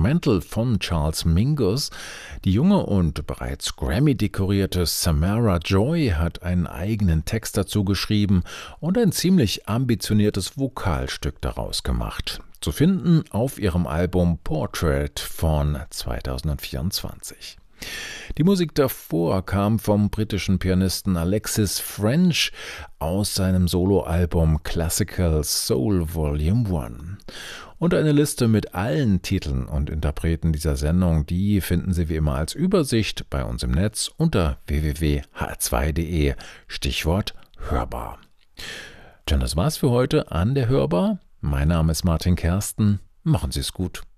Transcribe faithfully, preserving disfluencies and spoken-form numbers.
Instrumental von Charles Mingus. Die junge und bereits Grammy-dekorierte Samara Joy hat einen eigenen Text dazu geschrieben und ein ziemlich ambitioniertes Vokalstück daraus gemacht. Zu finden auf ihrem Album Portrait von zweitausendvierundzwanzig. Die Musik davor kam vom britischen Pianisten Alexis French aus seinem Soloalbum Classical Soul Volume eins. Und eine Liste mit allen Titeln und Interpreten dieser Sendung, die finden Sie wie immer als Übersicht bei uns im Netz unter w w w punkt h r zwei punkt d e, Stichwort Hörbar. Tja, das war's für heute an der Hörbar. Mein Name ist Martin Kersten. Machen Sie es gut.